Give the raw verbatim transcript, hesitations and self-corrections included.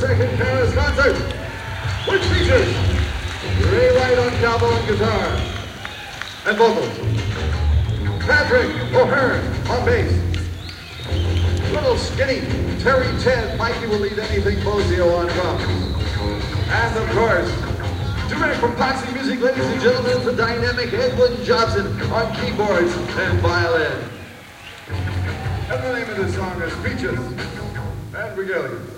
second Paris concert, which features Ray White on cowbell and guitar and vocals, Patrick O'Hearn on bass, little skinny Terry Ted, Mikey will lead anything Bozio on drums, and of course, direct from Poxy Music, ladies and gentlemen, the dynamic Edwin Johnson on keyboards and violin. And the name of this song is Peaches and Regalia.